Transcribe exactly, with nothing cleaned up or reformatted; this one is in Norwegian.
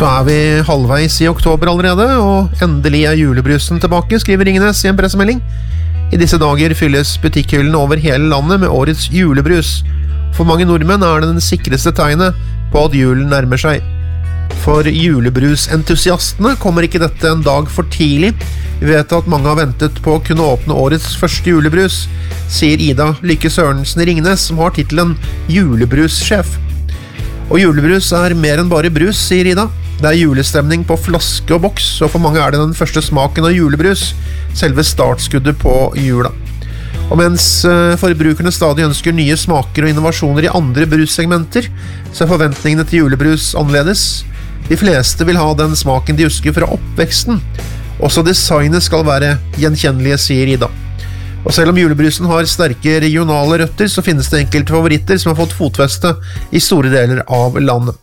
Da er vi halvveis i oktober allerede, og endelig er julebrusen tilbake, skriver Ringenes i en pressemelding. I disse dager fylles butikkhyllene over hele landet med årets julebrus. For mange nordmenn er det den sikreste tegnet på at julen nærmer seg. For julebrusentusiastene kommer ikke dette en dag for tidlig. Vi vet at mange har ventet på å kunne åpne årets første julebrus, sier Ida Lykke Sørensen i Ringenes, som har titelen julebrussjef. Og julebrus er mer enn bare brus, sier Ida. Det er julestemning på flaske og boks, og for mange er det den første smaken av julebrus, selve startskuddet på jula. Og mens forbrukerne stadig ønsker nye smaker og innovasjoner i andre brussegmenter, så er forventningene til julebrus annerledes. De fleste vil ha den smaken de husker fra oppveksten. Også designet skal være gjenkjennelige, sier Ida. Og selv om julebrusen har sterke regionale røtter, så finnes det enkelte favoritter som har fått fotfeste i store deler av landet.